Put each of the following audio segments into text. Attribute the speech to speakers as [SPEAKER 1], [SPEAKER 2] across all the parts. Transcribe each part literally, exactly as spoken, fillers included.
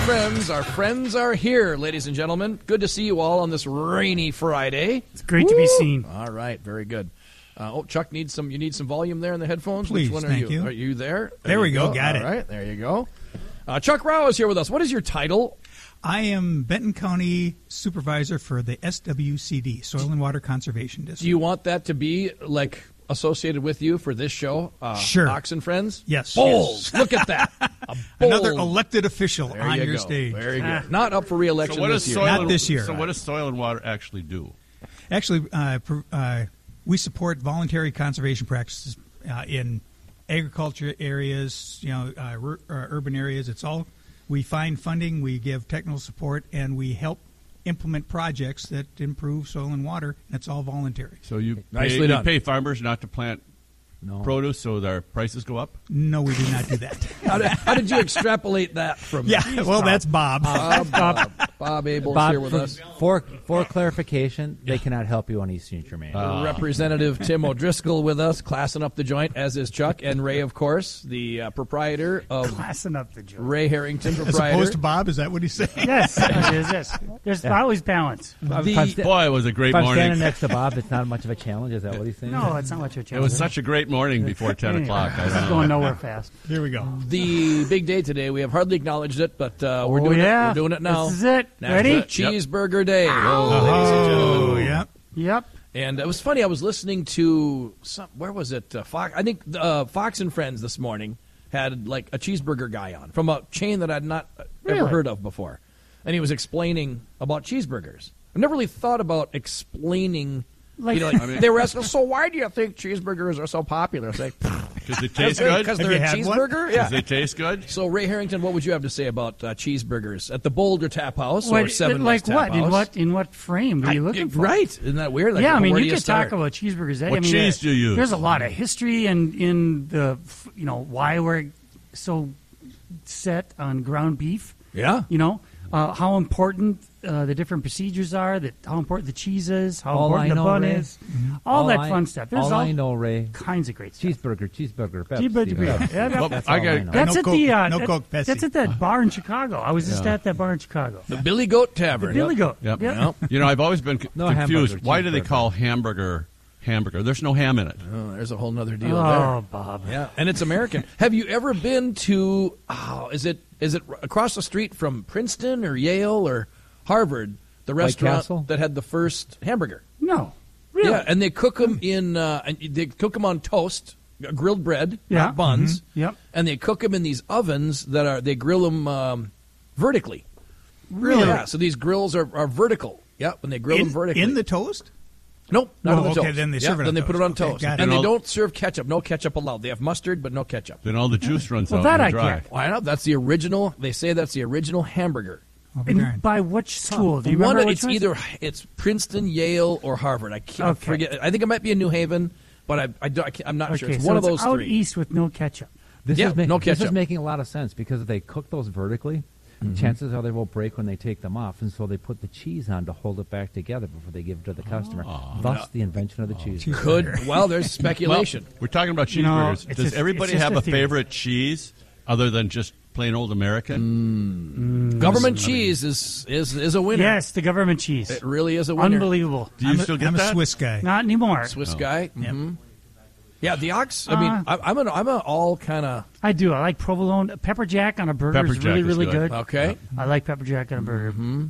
[SPEAKER 1] friends, our friends are here, ladies and gentlemen. Good to see you all on this rainy Friday.
[SPEAKER 2] It's great Woo! to be seen.
[SPEAKER 1] All right, very good. Uh, oh, Chuck needs some. You need some volume there in the headphones.
[SPEAKER 3] Please,
[SPEAKER 1] Which one are
[SPEAKER 3] thank
[SPEAKER 1] you?
[SPEAKER 3] you.
[SPEAKER 1] Are you there? There,
[SPEAKER 3] there we
[SPEAKER 1] you
[SPEAKER 3] go.
[SPEAKER 1] go.
[SPEAKER 3] Got
[SPEAKER 1] all
[SPEAKER 3] it.
[SPEAKER 1] All right, there you go. Uh, Chuck Rao is here with us. What is your title?
[SPEAKER 3] I am Benton County Supervisor for the S W C D, Soil and Water Conservation District.
[SPEAKER 1] Do you want that to be like associated with you for this show? Uh,
[SPEAKER 3] Sure.
[SPEAKER 1] Ox and Friends?
[SPEAKER 3] Yes.
[SPEAKER 1] Bold.
[SPEAKER 3] Yes.
[SPEAKER 1] Look at that. A
[SPEAKER 3] Another
[SPEAKER 1] bold-
[SPEAKER 3] elected official
[SPEAKER 1] There
[SPEAKER 3] on
[SPEAKER 1] you
[SPEAKER 3] your
[SPEAKER 1] go.
[SPEAKER 3] stage.
[SPEAKER 1] Very good. Not up for re-election
[SPEAKER 4] So what
[SPEAKER 1] this
[SPEAKER 4] does
[SPEAKER 1] year.
[SPEAKER 4] soil
[SPEAKER 3] Not
[SPEAKER 4] and-
[SPEAKER 3] this year.
[SPEAKER 4] So what does Soil and Water actually do?
[SPEAKER 3] Actually, uh, pr- uh, we support voluntary conservation practices uh, in agriculture areas, you know, uh, ur- uh, urban areas. It's all we find funding, we give technical support, and we help implement projects that improve soil and water. And it's all voluntary.
[SPEAKER 4] So you
[SPEAKER 1] Nicely
[SPEAKER 4] pay, you
[SPEAKER 1] done.
[SPEAKER 4] pay farmers not to plant
[SPEAKER 5] No.
[SPEAKER 4] produce so their prices go up?
[SPEAKER 3] No, we do not do that.
[SPEAKER 1] How did, how did you extrapolate that from?
[SPEAKER 3] yeah, well, that's Bob.
[SPEAKER 1] Bob, Bob, Bob Abel's
[SPEAKER 5] Bob,
[SPEAKER 1] here with
[SPEAKER 5] for,
[SPEAKER 1] us.
[SPEAKER 5] for for clarification, they cannot help you on East Saint Germain.
[SPEAKER 1] Uh, Representative Tim O'Driscoll with us, classing up the joint, as is Chuck, and Ray, of course, the uh, proprietor of
[SPEAKER 2] Classing up the joke.
[SPEAKER 1] Ray Harrington,
[SPEAKER 3] As
[SPEAKER 1] proprietor.
[SPEAKER 3] opposed to Bob, is that what he's saying?
[SPEAKER 2] Yes, it is. Yes. There's
[SPEAKER 5] Yeah.
[SPEAKER 2] always balance.
[SPEAKER 5] If I'm
[SPEAKER 1] the-
[SPEAKER 5] sta-
[SPEAKER 4] Boy, it was a great
[SPEAKER 5] if I'm standing
[SPEAKER 4] morning.
[SPEAKER 5] next to Bob, it's not much of a challenge. Is that what he's saying?
[SPEAKER 2] No, it's not much of a
[SPEAKER 4] It
[SPEAKER 2] challenge.
[SPEAKER 4] was such a great morning before ten o'clock. I
[SPEAKER 2] This
[SPEAKER 4] don't
[SPEAKER 2] is
[SPEAKER 4] know.
[SPEAKER 2] going nowhere fast.
[SPEAKER 3] Here we go.
[SPEAKER 1] The big day today. We have hardly acknowledged it, but uh, we're
[SPEAKER 2] Oh,
[SPEAKER 1] doing
[SPEAKER 2] yeah.
[SPEAKER 1] it. We're doing it now.
[SPEAKER 2] This is it.
[SPEAKER 1] National
[SPEAKER 2] Ready?
[SPEAKER 1] Cheeseburger Day.
[SPEAKER 3] Oh, yeah.
[SPEAKER 2] Yep.
[SPEAKER 1] And it was funny. I was listening to some. Where was it? Uh, Fox. I think uh, Fox and Friends this morning had like a cheeseburger guy on from a chain that I'd not ever
[SPEAKER 2] Really?
[SPEAKER 1] heard of before, and he was explaining about cheeseburgers. I've never really thought about explaining.
[SPEAKER 2] Like-
[SPEAKER 1] you know, like
[SPEAKER 4] I mean-
[SPEAKER 1] they were asking, so why do you think cheeseburgers are so popular? It's like
[SPEAKER 4] Because they taste good?
[SPEAKER 1] because
[SPEAKER 3] Have
[SPEAKER 1] they're
[SPEAKER 3] you
[SPEAKER 1] a
[SPEAKER 3] had one?
[SPEAKER 1] cheeseburger.
[SPEAKER 4] Because
[SPEAKER 1] Yeah.
[SPEAKER 4] they taste good?
[SPEAKER 1] So Ray Harrington, what would you have to say about uh, cheeseburgers at the Boulder Tap House or
[SPEAKER 2] What-
[SPEAKER 1] Seven
[SPEAKER 2] like
[SPEAKER 1] West Tap
[SPEAKER 2] what?
[SPEAKER 1] House?
[SPEAKER 2] In what? In what frame are you
[SPEAKER 1] I-
[SPEAKER 2] looking for?
[SPEAKER 1] Right? Isn't that weird? Like,
[SPEAKER 2] yeah, I mean,
[SPEAKER 1] where
[SPEAKER 2] you
[SPEAKER 1] do
[SPEAKER 2] could
[SPEAKER 1] start?
[SPEAKER 2] talk about cheeseburgers. I
[SPEAKER 4] What
[SPEAKER 2] mean,
[SPEAKER 4] cheese
[SPEAKER 2] uh,
[SPEAKER 4] do you use?
[SPEAKER 2] There's a lot of history in in the you know why we're so set on ground beef.
[SPEAKER 1] Yeah.
[SPEAKER 2] You know uh, how important uh, the different procedures are. That how important the cheese is. How
[SPEAKER 5] All
[SPEAKER 2] important
[SPEAKER 5] I
[SPEAKER 2] the
[SPEAKER 5] know,
[SPEAKER 2] bun
[SPEAKER 5] Ray,
[SPEAKER 2] is. All, that
[SPEAKER 5] I-
[SPEAKER 2] fun stuff. There's
[SPEAKER 5] all
[SPEAKER 2] all,
[SPEAKER 5] I know, Ray,
[SPEAKER 2] kinds of great stuff.
[SPEAKER 5] cheeseburger, cheeseburger, Pepsi.
[SPEAKER 2] Cheeseburger,
[SPEAKER 5] Pepsi.
[SPEAKER 2] yeah,
[SPEAKER 4] Well,
[SPEAKER 5] That's
[SPEAKER 4] I
[SPEAKER 5] all
[SPEAKER 4] got-
[SPEAKER 5] I know.
[SPEAKER 2] That's
[SPEAKER 3] No
[SPEAKER 2] at
[SPEAKER 3] Coke-
[SPEAKER 2] the uh,
[SPEAKER 3] no
[SPEAKER 2] that-
[SPEAKER 3] Coke, Pepsi.
[SPEAKER 2] That's at that bar in Chicago. I was just at that bar in Chicago.
[SPEAKER 1] The Billy Goat Tavern.
[SPEAKER 2] Billy Goat.
[SPEAKER 4] Yep.
[SPEAKER 2] Yep.
[SPEAKER 1] Yep.
[SPEAKER 4] You know, I've always been c-
[SPEAKER 5] No
[SPEAKER 4] confused.
[SPEAKER 5] hamburger,
[SPEAKER 4] Why do they
[SPEAKER 5] cheeseburger.
[SPEAKER 4] call hamburger hamburger? There's no ham in it.
[SPEAKER 1] Oh, there's a whole nother deal
[SPEAKER 2] Oh, Bob.
[SPEAKER 1] there. Yeah, and it's American. Have you ever been to? Oh, is it is it across the street from Princeton or Yale or Harvard? The
[SPEAKER 5] White
[SPEAKER 1] restaurant
[SPEAKER 5] Castle?
[SPEAKER 1] that had the first hamburger.
[SPEAKER 2] No, really.
[SPEAKER 1] Yeah, and they cook them in. Uh, and they cook them on toast, uh, grilled bread,
[SPEAKER 2] Yeah.
[SPEAKER 1] not buns.
[SPEAKER 2] Yep.
[SPEAKER 1] And they cook them in these ovens that are. They grill them um, vertically.
[SPEAKER 2] Really?
[SPEAKER 1] Yeah. So these grills are, are vertical. Yeah, when they grill
[SPEAKER 3] In,
[SPEAKER 1] them vertically.
[SPEAKER 3] in the toast?
[SPEAKER 1] Nope, not
[SPEAKER 3] Oh,
[SPEAKER 1] on the
[SPEAKER 3] okay,
[SPEAKER 1] toast.
[SPEAKER 3] then they
[SPEAKER 1] Yeah,
[SPEAKER 3] serve it
[SPEAKER 1] Then
[SPEAKER 3] on
[SPEAKER 1] they put it on
[SPEAKER 3] toast. Okay,
[SPEAKER 1] toast,
[SPEAKER 3] got it.
[SPEAKER 1] and they
[SPEAKER 4] And all-
[SPEAKER 1] don't serve ketchup. No ketchup allowed. They have mustard, but no ketchup.
[SPEAKER 4] Then all the juice runs
[SPEAKER 2] Well,
[SPEAKER 4] out
[SPEAKER 2] that
[SPEAKER 4] in the
[SPEAKER 2] I
[SPEAKER 4] dry.
[SPEAKER 2] get.
[SPEAKER 1] Why not? That's the original. They say that's the original hamburger.
[SPEAKER 3] I'll be
[SPEAKER 2] And
[SPEAKER 3] darned.
[SPEAKER 2] by which school? Do you
[SPEAKER 1] One,
[SPEAKER 2] remember which
[SPEAKER 1] it's
[SPEAKER 2] one?
[SPEAKER 1] either it's Princeton, Yale, or Harvard. I can't
[SPEAKER 2] Okay.
[SPEAKER 1] forget. I think it might be in New Haven, but I, I, don't- I can't, I'm not
[SPEAKER 2] Okay,
[SPEAKER 1] sure. It's
[SPEAKER 2] so
[SPEAKER 1] one of
[SPEAKER 2] it's
[SPEAKER 1] those
[SPEAKER 2] out
[SPEAKER 1] three.
[SPEAKER 2] east with no ketchup.
[SPEAKER 5] This,
[SPEAKER 1] Yeah,
[SPEAKER 5] is ma-
[SPEAKER 1] no
[SPEAKER 5] this is
[SPEAKER 1] ketchup.
[SPEAKER 5] making a lot of sense because if they cook those vertically,
[SPEAKER 1] Mm-hmm.
[SPEAKER 5] chances are they will break when they take them off, and so they put the cheese on to hold it back together before they give it to the customer. Thus, the invention of the cheese.
[SPEAKER 1] Could well, there's speculation.
[SPEAKER 4] Well, we're talking about
[SPEAKER 2] You know,
[SPEAKER 4] cheeseburgers.
[SPEAKER 2] it's
[SPEAKER 4] Does
[SPEAKER 2] just-
[SPEAKER 4] everybody
[SPEAKER 2] it's just
[SPEAKER 4] have
[SPEAKER 2] a
[SPEAKER 4] a
[SPEAKER 2] theory.
[SPEAKER 4] favorite cheese other than just plain old American?
[SPEAKER 1] Government cheese is, is is a winner.
[SPEAKER 2] Yes, the government cheese.
[SPEAKER 1] It really is a winner.
[SPEAKER 2] Unbelievable.
[SPEAKER 4] Do you
[SPEAKER 3] I'm,
[SPEAKER 4] still
[SPEAKER 3] a,
[SPEAKER 4] get
[SPEAKER 3] I'm
[SPEAKER 4] that?
[SPEAKER 3] a Swiss guy.
[SPEAKER 2] Not anymore.
[SPEAKER 1] Swiss guy. hmm Yeah, the ox. I mean,
[SPEAKER 2] Uh,
[SPEAKER 1] I, I'm an I'm a all kind of
[SPEAKER 2] I do. I like provolone. Pepper jack on a burger
[SPEAKER 4] Pepper
[SPEAKER 2] is
[SPEAKER 4] jack
[SPEAKER 2] really,
[SPEAKER 4] is
[SPEAKER 2] really
[SPEAKER 4] good.
[SPEAKER 2] good.
[SPEAKER 1] okay.
[SPEAKER 2] I like pepper jack on a burger. Mm-hmm.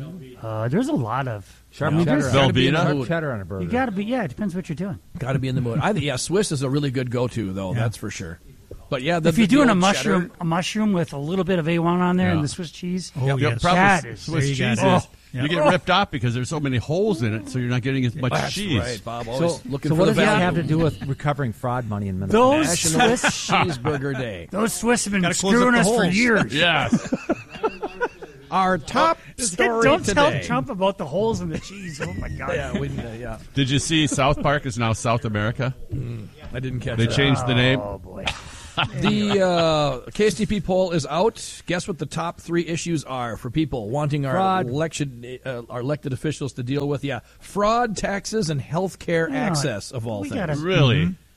[SPEAKER 2] Uh, there's a lot of.
[SPEAKER 5] Sharp
[SPEAKER 2] I mean,
[SPEAKER 5] cheddar,
[SPEAKER 2] there's-
[SPEAKER 5] on,
[SPEAKER 4] Velveeta?
[SPEAKER 5] sharp
[SPEAKER 1] Mood.
[SPEAKER 5] cheddar on a burger.
[SPEAKER 2] You got to be. Yeah, it depends what you're doing.
[SPEAKER 1] Got to be in the mood. I think yeah, Swiss is a really good go-to though.
[SPEAKER 3] Yeah.
[SPEAKER 1] That's for sure. But yeah, the,
[SPEAKER 2] If you're
[SPEAKER 1] the
[SPEAKER 2] doing a
[SPEAKER 1] old
[SPEAKER 2] mushroom,
[SPEAKER 1] cheddar-
[SPEAKER 2] a mushroom with a little bit of A one on there
[SPEAKER 4] Yeah.
[SPEAKER 2] and the Swiss cheese.
[SPEAKER 3] Oh,
[SPEAKER 4] Yep,
[SPEAKER 3] yes.
[SPEAKER 4] problem
[SPEAKER 2] That
[SPEAKER 4] with
[SPEAKER 2] is-
[SPEAKER 4] Swiss
[SPEAKER 3] there you
[SPEAKER 4] cheese
[SPEAKER 3] got
[SPEAKER 4] is
[SPEAKER 3] it.
[SPEAKER 4] you
[SPEAKER 3] Yeah.
[SPEAKER 4] get ripped off because there's so many holes in it, so you're not getting as much
[SPEAKER 1] That's
[SPEAKER 4] cheese.
[SPEAKER 1] right, Bob. Always
[SPEAKER 5] So,
[SPEAKER 1] looking
[SPEAKER 5] so
[SPEAKER 1] for
[SPEAKER 5] what
[SPEAKER 1] the
[SPEAKER 5] does that
[SPEAKER 1] value.
[SPEAKER 5] have to do with recovering fraud money in Minnesota?
[SPEAKER 2] Those
[SPEAKER 1] National
[SPEAKER 2] Swiss,
[SPEAKER 1] Cheeseburger Day.
[SPEAKER 2] those Swiss have been
[SPEAKER 3] Gotta close up
[SPEAKER 2] screwing
[SPEAKER 3] the
[SPEAKER 2] us for
[SPEAKER 3] holes.
[SPEAKER 2] years.
[SPEAKER 4] Yes.
[SPEAKER 1] Our top story
[SPEAKER 2] Don't tell
[SPEAKER 1] today.
[SPEAKER 2] Trump about the holes in the cheese. Oh my God!
[SPEAKER 1] Yeah, we, uh, yeah.
[SPEAKER 4] Did you see South Park is now South America?
[SPEAKER 1] I didn't catch
[SPEAKER 4] They
[SPEAKER 1] that.
[SPEAKER 4] changed the name.
[SPEAKER 2] Oh boy!
[SPEAKER 1] The uh, K S T P poll is out. Guess what the top three issues are for people wanting our
[SPEAKER 5] Fraud.
[SPEAKER 1] election, uh, our elected officials to deal with? Yeah, fraud, taxes, and health care
[SPEAKER 2] Yeah,
[SPEAKER 1] access of all
[SPEAKER 2] we
[SPEAKER 1] things.
[SPEAKER 2] gotta-
[SPEAKER 4] Really?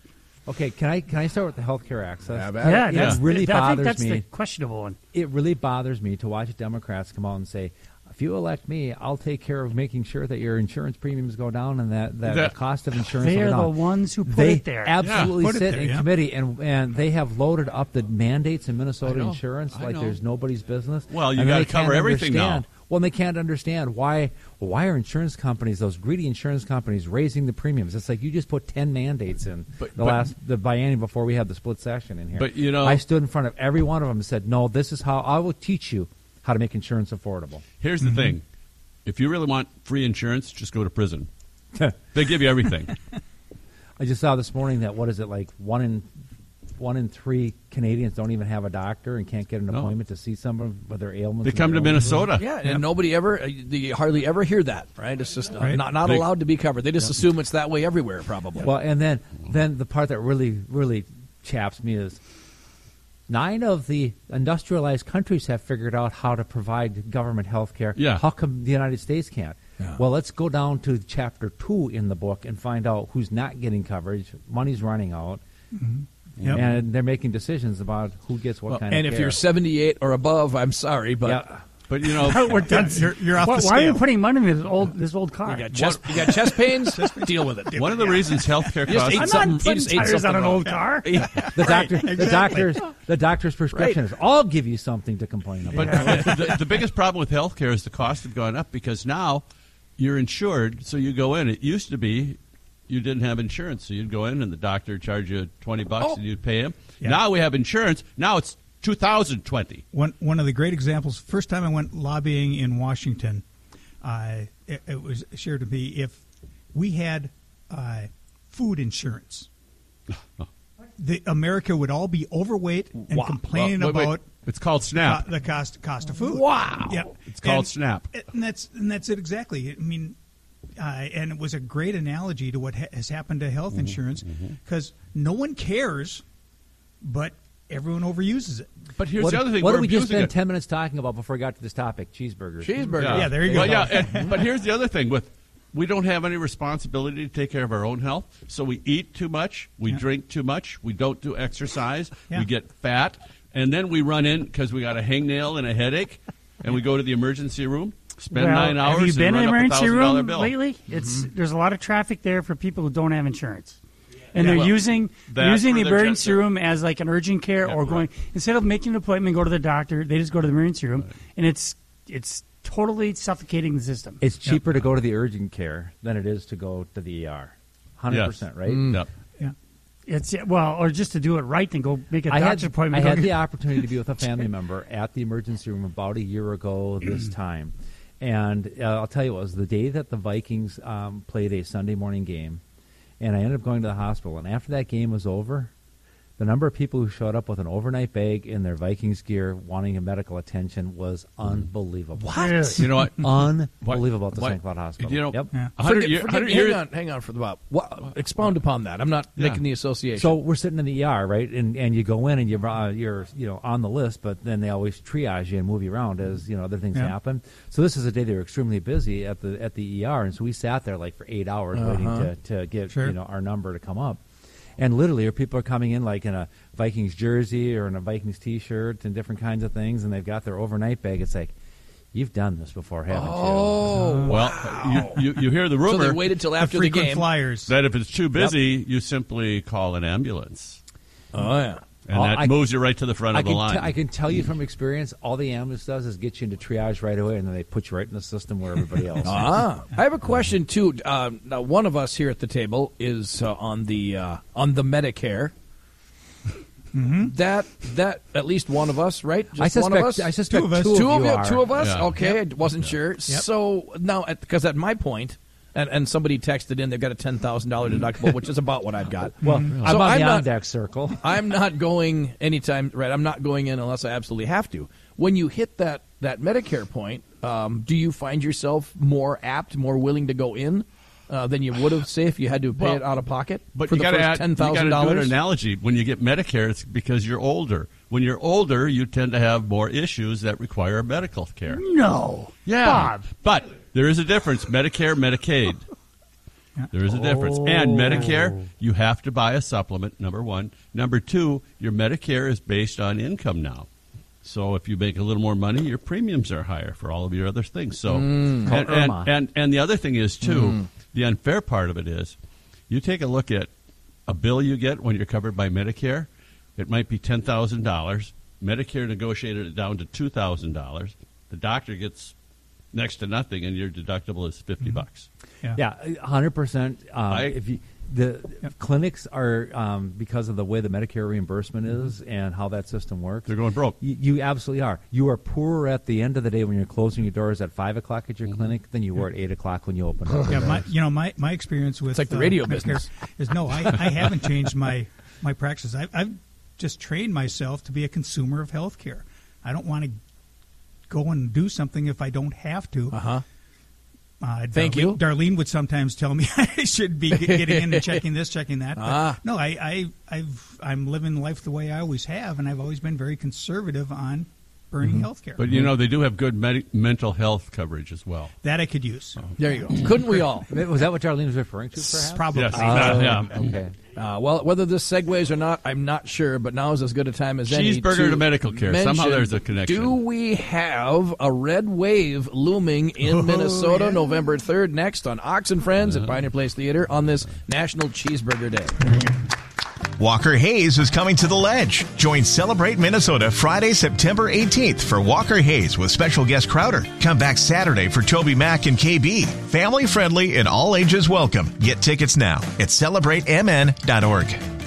[SPEAKER 5] Okay, can I can I start with the healthcare access?
[SPEAKER 1] Yeah,
[SPEAKER 2] Yeah,
[SPEAKER 5] It
[SPEAKER 2] that's,
[SPEAKER 5] really
[SPEAKER 2] I think
[SPEAKER 5] bothers
[SPEAKER 2] that's
[SPEAKER 5] me.
[SPEAKER 2] the questionable one.
[SPEAKER 5] It really bothers me to watch Democrats come out and say, if you elect me, I'll take care of making sure that your insurance premiums go down and that, that
[SPEAKER 4] That-
[SPEAKER 5] the cost of insurance
[SPEAKER 2] They
[SPEAKER 5] will
[SPEAKER 2] are
[SPEAKER 5] go
[SPEAKER 2] the
[SPEAKER 5] down.
[SPEAKER 2] ones who put
[SPEAKER 5] They
[SPEAKER 2] it there.
[SPEAKER 5] absolutely
[SPEAKER 3] Yeah. Put it
[SPEAKER 5] sit
[SPEAKER 3] there,
[SPEAKER 5] in
[SPEAKER 3] yeah.
[SPEAKER 5] committee, and and they have loaded up the mandates in Minnesota
[SPEAKER 4] I know.
[SPEAKER 5] insurance
[SPEAKER 4] I
[SPEAKER 5] like
[SPEAKER 4] know.
[SPEAKER 5] there's nobody's business.
[SPEAKER 4] Well, you
[SPEAKER 5] And then
[SPEAKER 4] gotta
[SPEAKER 5] they can't
[SPEAKER 4] cover everything now.
[SPEAKER 5] understand- Well, and they can't understand why. Well, why are insurance companies, those greedy insurance companies, raising the premiums? It's like you just put ten mandates in
[SPEAKER 4] But-
[SPEAKER 5] the
[SPEAKER 4] but-
[SPEAKER 5] last the biennium before we had the split session in here.
[SPEAKER 4] But, you know-
[SPEAKER 5] I stood in front of every one of them and said, "No, this is how I will teach you how to make insurance affordable."
[SPEAKER 4] Here's the thing. If you really want free insurance, just go to prison. They give you everything.
[SPEAKER 5] I just saw this morning that what is it like one in one in three Canadians don't even have a doctor and can't get an
[SPEAKER 4] No.
[SPEAKER 5] appointment to see someone with their ailments.
[SPEAKER 4] They
[SPEAKER 5] and
[SPEAKER 4] come to
[SPEAKER 5] their illnesses.
[SPEAKER 4] Minnesota.
[SPEAKER 1] Yeah, and nobody ever, uh, you hardly ever hear that, right? It's just uh,
[SPEAKER 3] Right.
[SPEAKER 1] not not
[SPEAKER 4] They-
[SPEAKER 1] allowed to be covered. They just assume it's that way everywhere, probably.
[SPEAKER 5] Well, and then then the part that really really chaps me is nine of the industrialized countries have figured out how to provide government health care.
[SPEAKER 4] Yeah.
[SPEAKER 5] How come the United States can't?
[SPEAKER 1] Yeah.
[SPEAKER 5] Well, let's go down to chapter two in the book and find out who's not getting coverage. Money's running out.
[SPEAKER 3] Yep.
[SPEAKER 5] And they're making decisions about who gets what
[SPEAKER 1] Well,
[SPEAKER 5] kind
[SPEAKER 1] and
[SPEAKER 5] of
[SPEAKER 1] if
[SPEAKER 5] care.
[SPEAKER 1] you're seventy-eight or above, I'm sorry, but
[SPEAKER 5] yeah.
[SPEAKER 4] But, you know,
[SPEAKER 2] We're done.
[SPEAKER 3] You're, you're off
[SPEAKER 2] Why,
[SPEAKER 3] the
[SPEAKER 2] why are
[SPEAKER 3] scale.
[SPEAKER 2] you putting money in this old this old car?
[SPEAKER 1] you got chest, you got chest pains. Deal with it.
[SPEAKER 4] one of the reasons healthcare
[SPEAKER 1] You just
[SPEAKER 4] costs...
[SPEAKER 1] ate
[SPEAKER 2] I'm
[SPEAKER 1] something-
[SPEAKER 2] not
[SPEAKER 1] he
[SPEAKER 2] putting
[SPEAKER 1] just ate
[SPEAKER 2] tires on
[SPEAKER 1] something
[SPEAKER 2] an
[SPEAKER 1] wrong.
[SPEAKER 2] old car.
[SPEAKER 5] The doctor, the
[SPEAKER 3] exactly.
[SPEAKER 5] doctor's, the doctor's prescription is, I'll give you something to complain about.
[SPEAKER 4] But the, the biggest problem with healthcare is the costs have gone up because now you're insured, so you go in. It used to be you didn't have insurance, so you'd go in and the doctor would charge you twenty bucks
[SPEAKER 1] Oh.
[SPEAKER 4] and you'd pay him.
[SPEAKER 3] Yeah.
[SPEAKER 4] Now we have insurance. Now it's two thousand twenty.
[SPEAKER 3] One one of the great examples. First time I went lobbying in Washington, uh, it, it was shared to me if we had uh, food insurance, the America would all be overweight and
[SPEAKER 1] Wow.
[SPEAKER 3] complaining
[SPEAKER 4] Well, wait, wait.
[SPEAKER 3] about
[SPEAKER 4] It's called
[SPEAKER 3] uh,
[SPEAKER 4] SNAP.
[SPEAKER 3] the cost cost of food.
[SPEAKER 1] Wow.
[SPEAKER 3] Yeah,
[SPEAKER 4] It's called
[SPEAKER 3] And-
[SPEAKER 4] SNAP.
[SPEAKER 3] and that's and that's it exactly. I mean, uh, and it was a great analogy to what ha- has happened to health insurance because no one cares, but everyone overuses it.
[SPEAKER 4] But here's
[SPEAKER 5] what
[SPEAKER 4] the other thing.
[SPEAKER 5] what
[SPEAKER 4] we're
[SPEAKER 5] did we just
[SPEAKER 4] abusing
[SPEAKER 5] spend
[SPEAKER 4] it.
[SPEAKER 5] ten minutes talking about before we got to this topic? Cheeseburgers.
[SPEAKER 1] Cheeseburger.
[SPEAKER 3] Yeah, there you go.
[SPEAKER 4] Well, yeah, and, but here's the other thing: with we don't have any responsibility to take care of our own health, so we eat too much, we
[SPEAKER 3] Yeah.
[SPEAKER 4] drink too much, we don't do exercise,
[SPEAKER 3] Yeah.
[SPEAKER 4] we get fat, and then we run in because we got a hangnail and a headache, and we go to the emergency room, spend
[SPEAKER 2] Well,
[SPEAKER 4] nine hours,
[SPEAKER 2] have you been
[SPEAKER 4] and
[SPEAKER 2] in
[SPEAKER 4] run
[SPEAKER 2] an
[SPEAKER 4] up a
[SPEAKER 2] emergency
[SPEAKER 4] thousand dollar
[SPEAKER 2] room
[SPEAKER 4] bill.
[SPEAKER 2] lately? It's there's a lot of traffic there for people who don't have insurance, and they're
[SPEAKER 4] Well,
[SPEAKER 2] using
[SPEAKER 4] that's
[SPEAKER 2] using the
[SPEAKER 4] where they're
[SPEAKER 2] emergency
[SPEAKER 4] just-
[SPEAKER 2] room as like an urgent care
[SPEAKER 4] Yeah,
[SPEAKER 2] or going
[SPEAKER 4] right.
[SPEAKER 2] instead of making an appointment, go to the doctor. They just go to the emergency room, and it's it's totally suffocating the system.
[SPEAKER 5] It's cheaper to go to the urgent care than it is to go to the E R. one hundred
[SPEAKER 4] Yes.
[SPEAKER 5] percent, right?
[SPEAKER 4] Yep.
[SPEAKER 3] Yeah.
[SPEAKER 2] It's well, or just to do it right and go make a
[SPEAKER 5] I had,
[SPEAKER 2] doctor's appointment.
[SPEAKER 5] I
[SPEAKER 2] go
[SPEAKER 5] had
[SPEAKER 2] get-
[SPEAKER 5] the opportunity to be with a family member at the emergency room about a year ago this time. And uh, I'll tell you, it was the day that the Vikings um, played a Sunday morning game. And I ended up going to the hospital. And after that game was over, the number of people who showed up with an overnight bag in their Vikings gear wanting a medical attention was unbelievable.
[SPEAKER 2] Really?
[SPEAKER 4] You know what?
[SPEAKER 5] Unbelievable at the
[SPEAKER 4] What-
[SPEAKER 5] Saint Cloud Hospital.
[SPEAKER 4] You know,
[SPEAKER 5] Yep.
[SPEAKER 3] Yeah.
[SPEAKER 4] a hundred
[SPEAKER 1] Forget-
[SPEAKER 4] year-
[SPEAKER 1] forget-
[SPEAKER 4] hundred
[SPEAKER 1] hang
[SPEAKER 4] years.
[SPEAKER 1] on, hang on for the Bob. What, expound upon that. I'm not
[SPEAKER 4] Yeah.
[SPEAKER 1] making the association.
[SPEAKER 5] So we're sitting in the E R, right? And and you go in and you're uh, you're you know on the list, but then they always triage you and move you around as you know other things
[SPEAKER 3] Yeah.
[SPEAKER 5] happen. So this is a day they were extremely busy at the at the E R, and so we sat there like for eight hours waiting to to get
[SPEAKER 3] Sure.
[SPEAKER 5] you know our number to come up. And literally, people are coming in like in a Vikings jersey or in a Vikings T-shirt and different kinds of things, and they've got their overnight bag. It's like, you've done this before, haven't
[SPEAKER 1] oh,
[SPEAKER 4] Well, you, you, you hear the
[SPEAKER 1] so
[SPEAKER 4] rumor
[SPEAKER 1] they waited till
[SPEAKER 3] The
[SPEAKER 1] after the
[SPEAKER 3] frequent
[SPEAKER 1] game.
[SPEAKER 3] flyers.
[SPEAKER 4] that if it's too busy, you simply call an ambulance,
[SPEAKER 1] Oh yeah.
[SPEAKER 4] and
[SPEAKER 5] Oh,
[SPEAKER 4] that
[SPEAKER 5] I-
[SPEAKER 4] moves you right to the front
[SPEAKER 5] I
[SPEAKER 4] of the
[SPEAKER 5] can,
[SPEAKER 4] line.
[SPEAKER 5] t- I can tell you from experience, all the ambulance does is get you into triage right away, and then they put you right in the system where everybody else is.
[SPEAKER 1] Ah, I have a question too. Uh, now, one of us here at the table is uh, on the uh, on the Medicare. That that at least one of us, right? Just
[SPEAKER 5] I suspect,
[SPEAKER 1] one of us.
[SPEAKER 5] I suspect
[SPEAKER 3] Two of us.
[SPEAKER 5] two,
[SPEAKER 1] two of you,
[SPEAKER 5] are.
[SPEAKER 1] two of us.
[SPEAKER 4] Yeah.
[SPEAKER 1] Okay, I wasn't sure. So now, because at, my point, and, and somebody texted in, they've got a ten thousand dollar deductible, which is about what I've got.
[SPEAKER 5] Well,
[SPEAKER 1] So
[SPEAKER 5] I'm on
[SPEAKER 1] I'm
[SPEAKER 5] the
[SPEAKER 1] not-
[SPEAKER 5] on deck circle.
[SPEAKER 1] I'm not going anytime. Right, I'm not going in unless I absolutely have to. When you hit that that Medicare point, um, do you find yourself more apt, more willing to go in uh, than you would have, say, if you had to pay
[SPEAKER 4] Well,
[SPEAKER 1] it out of pocket
[SPEAKER 4] But
[SPEAKER 1] for
[SPEAKER 4] you
[SPEAKER 1] the
[SPEAKER 4] got to
[SPEAKER 1] first
[SPEAKER 4] add,
[SPEAKER 1] ten
[SPEAKER 4] you got
[SPEAKER 1] thousand
[SPEAKER 4] to do an
[SPEAKER 1] dollars?
[SPEAKER 4] analogy. When you get Medicare, it's because you're older. When you're older, you tend to have more issues that require medical care.
[SPEAKER 2] No,
[SPEAKER 4] Yeah,
[SPEAKER 2] Bob.
[SPEAKER 4] but there is a difference: Medicare, Medicaid. There is a difference. And Medicare, you have to buy a supplement, number one. Number two, your Medicare is based on income now. So if you make a little more money, your premiums are higher for all of your other things. So,
[SPEAKER 5] Mm.
[SPEAKER 4] and,
[SPEAKER 5] Called
[SPEAKER 4] and,
[SPEAKER 5] IRMA.
[SPEAKER 4] and, and the other thing is, too, the unfair part of it is, you take a look at a bill you get when you're covered by Medicare, it might be ten thousand dollars. Medicare negotiated it down to two thousand dollars. The doctor gets next to nothing, and your deductible is fifty bucks.
[SPEAKER 3] Yeah.
[SPEAKER 5] Yeah, one hundred percent. Um,
[SPEAKER 4] I-
[SPEAKER 5] if you the clinics are um, because of the way the Medicare reimbursement is and how that system works.
[SPEAKER 4] They're going broke.
[SPEAKER 5] You, you absolutely are. You are poorer at the end of the day when you're closing your doors at five o'clock at your clinic than you were at eight o'clock when you open up.
[SPEAKER 3] Yeah, my, you know, my, my experience with
[SPEAKER 1] It's like the
[SPEAKER 3] uh,
[SPEAKER 1] radio
[SPEAKER 3] Medicare
[SPEAKER 1] business.
[SPEAKER 3] is no, I, I haven't changed my my practice. I, I've just trained myself to be a consumer of health care. I don't want to go and do something if I don't have to.
[SPEAKER 1] Uh-huh.
[SPEAKER 3] Uh,
[SPEAKER 1] Thank
[SPEAKER 3] Darlene,
[SPEAKER 1] you.
[SPEAKER 3] Darlene would sometimes tell me I should be getting in and checking this, checking that. But
[SPEAKER 1] Ah.
[SPEAKER 3] no, I, I, I've, I'm living life the way I always have, and I've always been very conservative on burning
[SPEAKER 1] Mm-hmm.
[SPEAKER 3] health care.
[SPEAKER 4] But, you know, they do have good med- mental health coverage as well.
[SPEAKER 3] that I could use.
[SPEAKER 1] There you go. Couldn't we all?
[SPEAKER 5] Was that what Darlene was referring to, perhaps?
[SPEAKER 3] Probably.
[SPEAKER 4] Yes.
[SPEAKER 5] Oh,
[SPEAKER 4] Yeah.
[SPEAKER 5] okay.
[SPEAKER 1] Uh, well, whether this segues or not, I'm not sure, but now is as good a time as any
[SPEAKER 4] Cheeseburger to medical care. Somehow
[SPEAKER 1] mention,
[SPEAKER 4] there's a connection.
[SPEAKER 1] Do we have a red wave looming in
[SPEAKER 3] Oh,
[SPEAKER 1] Minnesota
[SPEAKER 3] yeah.
[SPEAKER 1] November third next on Ox and Friends
[SPEAKER 4] Uh-huh.
[SPEAKER 1] at Pioneer Place Theater on this National Cheeseburger Day?
[SPEAKER 6] Walker Hayes is coming to the Ledge. Join Celebrate Minnesota Friday, September eighteenth for Walker Hayes with special guest Crowder. Come back Saturday for Toby Mac and K B. Family friendly and all ages welcome. Get tickets now at celebrate m n dot org.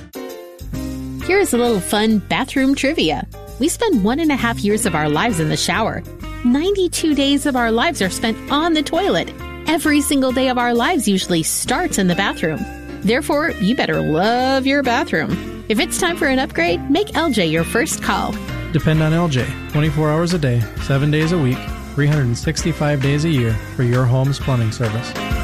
[SPEAKER 7] Here's a little fun bathroom trivia. We spend one and a half years of our lives in the shower. ninety-two days of our lives are spent on the toilet. Every single day of our lives usually starts in the bathroom. Therefore, you better love your bathroom. If it's time for an upgrade, make L J your first call.
[SPEAKER 8] Depend on L J twenty-four hours a day, seven days a week, three hundred sixty-five days a year for your home's plumbing service.